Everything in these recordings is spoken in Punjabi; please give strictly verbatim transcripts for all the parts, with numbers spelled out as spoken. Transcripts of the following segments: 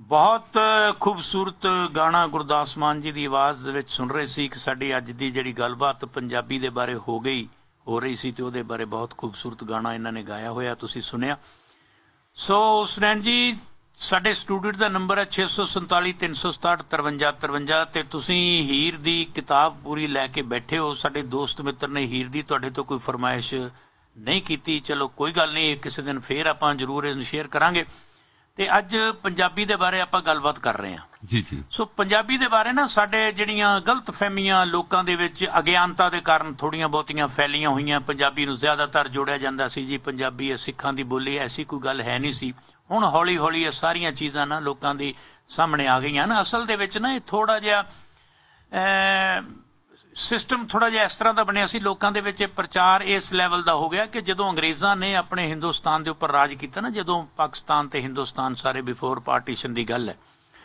ਬਹੁਤ ਖੂਬਸੂਰਤ ਗਾਣਾ ਗੁਰਦਾਸ ਮਾਨ ਜੀ ਦੀ ਆਵਾਜ਼ ਦੇ ਵਿੱਚ ਸੁਣ ਰਹੇ ਸੀ ਕਿ ਸਾਡੀ ਅੱਜ ਦੀ ਜਿਹੜੀ ਗੱਲਬਾਤ ਪੰਜਾਬੀ ਦੇ ਬਾਰੇ ਹੋ ਗਈ ਹੋ ਰਹੀ ਸੀ ਤੇ ਉਹਦੇ ਬਾਰੇ ਬਹੁਤ ਖੂਬਸੂਰਤ ਗਾਣਾ ਇਹਨਾਂ ਨੇ ਗਾਇਆ ਹੋਇਆ, ਤੁਸੀਂ ਸੁਣਿਆ। ਸੋ ਸੁਨੈਨ ਜੀ, ਸਾਡੇ ਸਟੂਡੀਓ ਦਾ ਨੰਬਰ ਹੈ ਛੇ ਸੌ ਸੰਤਾਲੀ ਤਿੰਨ ਸੌ ਸਤਾਹਠ ਤਰਵੰਜਾ ਤਰਵੰਜਾ ਤੇ ਤੁਸੀਂ ਹੀਰ ਦੀ ਕਿਤਾਬ ਪੂਰੀ ਲੈ ਕੇ ਬੈਠੇ ਹੋ। ਸਾਡੇ ਦੋਸਤ ਮਿੱਤਰ ਨੇ ਹੀਰ ਦੀ ਤੁਹਾਡੇ ਤੋਂ ਕੋਈ ਫਰਮਾਇਸ਼ ਨਹੀਂ ਕੀਤੀ, ਚਲੋ ਕੋਈ ਗੱਲ ਨਹੀਂ, ਕਿਸੇ ਦਿਨ ਫੇਰ ਆਪਾਂ ਜ਼ਰੂਰ ਇਹਨੂੰ ਸ਼ੇਅਰ ਕਰਾਂਗੇ। ਤੇ ਅੱਜ ਪੰਜਾਬੀ ਦੇ ਬਾਰੇ ਆਪਾਂ ਗੱਲਬਾਤ ਕਰ ਰਹੇ ਹਾਂ ਜੀ ਜੀ। ਸੋ ਪੰਜਾਬੀ ਦੇ ਬਾਰੇ ਨਾ ਸਾਡੇ ਜਿਹੜੀਆਂ ਗਲਤ ਫਹਿਮੀਆਂ ਲੋਕਾਂ ਦੇ ਵਿੱਚ ਅਗਿਆਨਤਾ ਦੇ ਕਾਰਨ ਥੋੜੀਆਂ ਬਹੁਤੀਆਂ ਫੈਲੀਆਂ ਹੋਈਆਂ। ਪੰਜਾਬੀ ਨੂੰ ਜ਼ਿਆਦਾਤਰ ਜੋੜਿਆ ਜਾਂਦਾ ਸੀ ਜੀ ਪੰਜਾਬੀ ਇਹ ਸਿੱਖਾਂ ਦੀ ਬੋਲੀ, ਐਸੀ ਕੋਈ ਗੱਲ ਹੈ ਨਹੀਂ ਸੀ। ਹੁਣ ਹੌਲੀ ਹੌਲੀ ਇਹ ਸਾਰੀਆਂ ਚੀਜ਼ਾਂ ਨਾ ਲੋਕਾਂ ਦੇ ਸਾਹਮਣੇ ਆ ਗਈਆਂ ਨਾ। ਅਸਲ ਦੇ ਵਿੱਚ ਨਾ ਇਹ ਥੋੜਾ ਜਿਹਾ ਸਿਸਟਮ ਥੋੜਾ ਜਿਹਾ ਇਸ ਤਰ੍ਹਾਂ ਦਾ ਬਣਿਆ ਸੀ, ਲੋਕਾਂ ਦੇ ਵਿੱਚ ਪ੍ਰਚਾਰ ਇਸ ਲੈਵਲ ਦਾ ਹੋ ਗਿਆ ਕਿ ਜਦੋਂ ਅੰਗਰੇਜ਼ਾਂ ਨੇ ਆਪਣੇ ਹਿੰਦੁਸਤਾਨ ਦੇ ਉੱਪਰ ਰਾਜ ਕੀਤਾ ਨਾ, ਜਦੋਂ ਪਾਕਿਸਤਾਨ ਤੇ ਹਿੰਦੁਸਤਾਨ ਸਾਰੇ ਬਿਫੋਰ ਪਾਰਟੀਸ਼ਨ ਦੀ ਗੱਲ ਹੈ,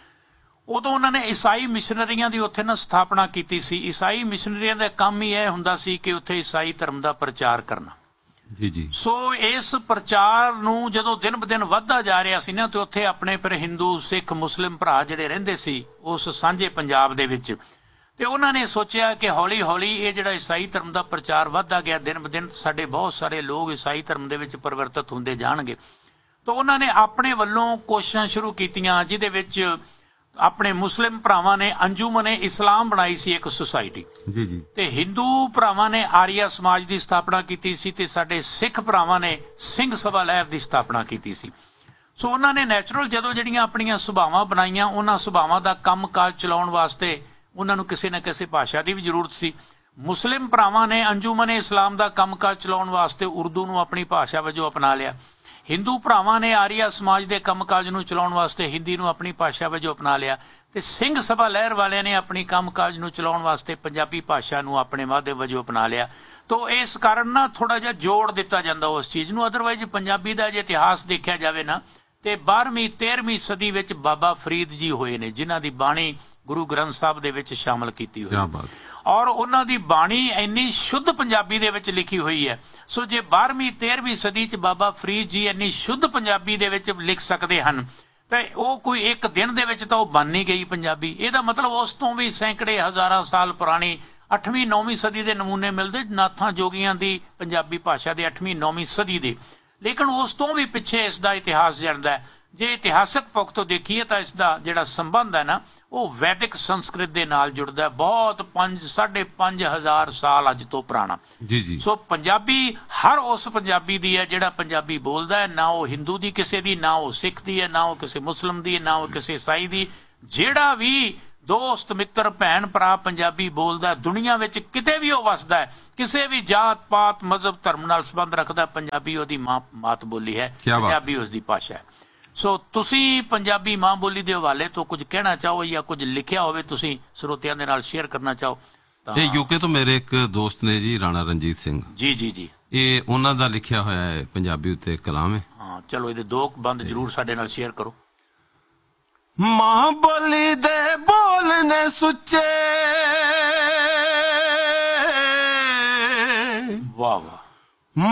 ਉਦੋਂ ਉਹਨਾਂ ਨੇ ਈਸਾਈ ਮਿਸ਼ਨਰੀਆਂ ਦੀ ਉੱਥੇ ਨਾ ਸਥਾਪਨਾ ਕੀਤੀ ਸੀ। ਈਸਾਈ ਮਿਸ਼ਨਰੀਆਂ ਦਾ ਕੰਮ ਹੀ ਇਹ ਹੁੰਦਾ ਸੀ ਕਿ ਉੱਥੇ ਈਸਾਈ ਧਰਮ ਦਾ ਪ੍ਰਚਾਰ ਕਰਨਾ ਜੀ ਜੀ। ਸੋ ਇਸ ਪ੍ਰਚਾਰ ਨੂੰ ਜਦੋਂ ਦਿਨ ਬ ਦਿਨ ਵੱਧਦਾ ਜਾ ਰਿਹਾ ਸੀ ਨਾ, ਤੇ ਉੱਥੇ ਆਪਣੇ ਫਿਰ ਹਿੰਦੂ ਸਿੱਖ ਮੁਸਲਿਮ ਭਰਾ ਜਿਹੜੇ ਰਹਿੰਦੇ ਸੀ ਉਸ ਸਾਂਝੇ ਪੰਜਾਬ ਦੇ ਵਿੱਚ, ਤੇ ਉਹਨਾਂ ਨੇ ਸੋਚਿਆ ਕਿ ਹੌਲੀ ਹੌਲੀ ਇਹ ਜਿਹੜਾ ਈਸਾਈ ਧਰਮ ਦਾ ਪ੍ਰਚਾਰ ਵੱਧਦਾ ਗਿਆ, ਦਿਨ ਬ ਦਿਨ ਸਾਡੇ ਬਹੁਤ ਸਾਰੇ ਲੋਕ ਈਸਾਈ ਧਰਮ ਦੇ ਵਿੱਚ ਪਰਿਵਰਤਿਤ ਹੁੰਦੇ ਜਾਣਗੇ। ਤਾਂ ਉਹਨਾਂ ਨੇ ਆਪਣੇ ਵੱਲੋਂ ਕੋਸ਼ਿਸ਼ਾਂ ਸ਼ੁਰੂ ਕੀਤੀਆਂ, ਜਿਹਦੇ ਵਿੱਚ ਆਪਣੇ ਮੁਸਲਿਮ ਭਰਾਵਾਂ ਨੇ ਅੰਜੁਮਨ-ਏ ਇਸਲਾਮ ਬਣਾਈ ਸੀ, ਇੱਕ ਸੁਸਾਇਟੀ ਜੀ ਜੀ, ਤੇ ਹਿੰਦੂ ਭਰਾਵਾਂ ਨੇ ਆਰੀਆ ਸਮਾਜ ਦੀ ਸਥਾਪਨਾ ਕੀਤੀ ਸੀ, ਤੇ ਸਾਡੇ ਸਿੱਖ ਭਰਾਵਾਂ ਨੇ ਸਿੰਘ ਸਭਾ ਲਹਿਰ ਦੀ ਸਥਾਪਨਾ ਕੀਤੀ ਸੀ। ਸੋ ਉਹਨਾਂ ਨੇ ਨੈਚੁਰਲ ਜਦੋਂ ਜਿਹੜੀਆਂ ਆਪਣੀਆਂ ਸੁਭਾਵਾਂ ਬਣਾਈਆਂ, ਉਹਨਾਂ ਸੁਭਾਵਾਂ ਦਾ ਕੰਮ ਕਾਜ ਚਲਾਉਣ ਵਾਸਤੇ ਉਹਨਾਂ ਨੂੰ ਕਿਸੇ ਨਾ ਕਿਸੇ ਭਾਸ਼ਾ ਦੀ ਵੀ ਜ਼ਰੂਰਤ ਸੀ। ਮੁਸਲਿਮ ਭਰਾਵਾਂ ਨੇ ਅੰਜੁਮਨ-ਏ ਇਸਲਾਮ ਦਾ ਕੰਮ ਕਾਜ ਚਲਾਉਣ ਵਾਸਤੇ ਉਰਦੂ ਨੂੰ ਆਪਣੀ ਭਾਸ਼ਾ ਵਜੋਂ ਅਪਣਾ ਲਿਆ। ਹਿੰਦੂ ਭਰਾਵਾਂ ਨੇ ਆਰੀਆ ਸਮਾਜ ਦੇ ਕੰਮਕਾਜ ਨੂੰ ਚਲਾਉਣ ਵਾਸਤੇ ਹਿੰਦੀ ਨੂੰ ਆਪਣੀ ਭਾਸ਼ਾ ਵਜੋਂ ਅਪਣਾ ਲਿਆ, ਤੇ ਸਿੰਘ ਸਭਾ ਲਹਿਰ ਵਾਲਿਆਂ ਨੇ ਆਪਣੀ ਕੰਮਕਾਜ ਨੂੰ ਚਲਾਉਣ ਵਾਸਤੇ ਪੰਜਾਬੀ ਭਾਸ਼ਾ ਨੂੰ ਆਪਣੇ ਮਾਧਿਅਮ ਵਜੋਂ ਅਪਣਾ ਲਿਆ। ਤੋ ਇਸ ਕਾਰਨ ਨਾ ਥੋੜਾ ਜਿਹਾ ਜੋੜ ਦਿੱਤਾ ਜਾਂਦਾ ਉਸ ਚੀਜ਼ ਨੂੰ। ਅਦਰਵਾਈਜ਼ ਪੰਜਾਬੀ ਦਾ ਜੇ ਇਤਿਹਾਸ ਦੇਖਿਆ ਜਾਵੇ ਨਾ, ਤੇ ਬਾਰ੍ਹਵੀਂ ਤੇਰ੍ਹਵੀਂ ਸਦੀ ਵਿੱਚ ਬਾਬਾ ਫਰੀਦ ਜੀ ਹੋਏ ਨੇ, ਜਿਨ੍ਹਾਂ ਦੀ ਬਾਣੀ ਗੁਰੂ ਗ੍ਰੰਥ ਸਾਹਿਬ ਦੇ ਵਿੱਚ ਸ਼ਾਮਲ ਕੀਤੀ ਹੋਈ, ਔਰ ਉਹਨਾਂ ਦੀ ਬਾਣੀ ਇੰਨੀ ਸ਼ੁੱਧ ਪੰਜਾਬੀ ਦੇ ਵਿੱਚ ਲਿਖੀ ਹੋਈ ਹੈ। ਸੋ ਜੇ ਬਾਰ੍ਹਵੀਂ ਤੇਰ੍ਹਵੀਂ ਸਦੀ 'ਚ ਬਾਬਾ ਫਰੀਦ ਜੀ ਇੰਨੀ ਸ਼ੁੱਧ ਪੰਜਾਬੀ ਦੇ ਵਿੱਚ ਲਿਖ ਸਕਦੇ ਹਨ, ਤਾਂ ਉਹ ਕੋਈ ਇੱਕ ਦਿਨ ਦੇ ਵਿੱਚ ਤਾਂ ਉਹ ਬਣ ਨਹੀਂ ਗਈ ਪੰਜਾਬੀ। ਇਹਦਾ ਮਤਲਬ ਉਸ ਤੋਂ ਵੀ ਸੈਂਕੜੇ ਹਜ਼ਾਰਾਂ ਸਾਲ ਪੁਰਾਣੀ ਅੱਠਵੀਂ ਨੌਵੀਂ ਸਦੀ ਦੇ ਨਮੂਨੇ ਮਿਲਦੇ ਨਾਥਾਂ ਜੋਗੀਆਂ ਦੀ ਪੰਜਾਬੀ ਭਾਸ਼ਾ ਦੇ, ਅੱਠਵੀਂ ਨੌਵੀਂ ਸਦੀ ਦੇ। ਲੇਕਿਨ ਉਸ ਤੋਂ ਵੀ ਪਿੱਛੇ ਇਸ ਦਾ ਇਤਿਹਾਸ ਜਾਂਦਾ ਹੈ। ਜੇ ਇਤਿਹਾਸਕ ਪੱਖ ਤੋਂ ਦੇਖੀਏ ਤਾਂ ਇਸ ਦਾ ਜਿਹੜਾ ਸੰਬੰਧ ਹੈ ਨਾ, ਉਹ ਵੈਦਿਕ ਸੰਸਕ੍ਰਿਤ ਦੇ ਨਾਲ ਜੁੜਦਾ ਹੈ, ਬਹੁਤ ਪੰਜ ਸਾਢੇ ਪੰਜ ਹਜ਼ਾਰ ਸਾਲ ਅੱਜ ਤੋਂ ਪੁਰਾਣਾ ਜੀ ਜੀ। ਸੋ ਪੰਜਾਬੀ ਹਰ ਉਸ ਪੰਜਾਬੀ ਦੀ ਹੈ ਜਿਹੜਾ ਪੰਜਾਬੀ ਬੋਲਦਾ ਹੈ, ਨਾ ਉਹ ਹਿੰਦੂ ਦੀ ਕਿਸੇ ਦੀ, ਨਾ ਉਹ ਸਿੱਖ ਦੀ ਹੈ, ਨਾ ਉਹ ਕਿਸੇ ਮੁਸਲਿਮ ਦੀ, ਨਾ ਉਹ ਕਿਸੇ ਈਸਾਈ ਦੀ। ਜਿਹੜਾ ਵੀ ਦੋਸਤ ਮਿੱਤਰ ਭੈਣ ਭਰਾ ਪੰਜਾਬੀ ਬੋਲਦਾ, ਦੁਨੀਆ ਵਿੱਚ ਕਿਤੇ ਵੀ ਉਹ ਵਸਦਾ ਹੈ, ਕਿਸੇ ਵੀ ਜਾਤ ਪਾਤ ਮਜ਼ਹਬ ਧਰਮ ਨਾਲ ਸੰਬੰਧ ਰੱਖਦਾ, ਪੰਜਾਬੀ ਉਹਦੀ ਮਾਂ ਮਾਤ ਬੋਲੀ ਹੈ, ਪੰਜਾਬੀ ਉਸਦੀ ਭਾਸ਼ਾ ਹੈ। ਸੋ ਤੁਸੀਂ ਪੰਜਾਬੀ ਮਾਂ ਬੋਲੀ ਦੇ ਹਵਾਲੇ ਤੋਂ ਕੁਝ ਕਹਿਣਾ ਚਾਹੋ ਜਾਂ ਕੁਝ ਲਿਖਿਆ ਹੋਵੇ ਤੁਸੀਂ ਸਰੋਤਿਆਂ ਦੇ ਨਾਲ ਸ਼ੇਅਰ ਕਰਨਾ ਚਾਹੋ ਤਾਂ। ਇਹ ਯੂਕੇ ਤੋਂ ਮੇਰੇ ਇੱਕ ਦੋਸਤ ਨੇ ਜੀ, ਰਾਣਾ ਰਣਜੀਤ ਸਿੰਘ ਜੀ ਜੀ ਜੀ, ਇਹ ਉਹਨਾਂ ਦਾ ਲਿਖਿਆ ਹੋਇਆ ਹੈ ਪੰਜਾਬੀ ਉੱਤੇ ਕਲਾਮ ਹੈ। ਹਾਂ ਚਲੋ ਇਹਦੇ ਦੋ ਬੰਦ ਜ਼ਰੂਰ ਸਾਡੇ ਨਾਲ ਸ਼ੇਅਰ ਕਰੋ। ਮਾਂ ਬੋਲੀ ਦੇ ਬੋਲ ਨੇ ਸੁੱਚੇ